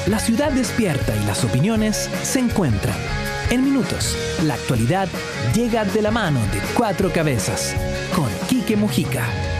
La ciudad despierta y las opiniones se encuentran. En minutos, la actualidad llega de la mano de Cuatro Cabezas, con Quique Mujica.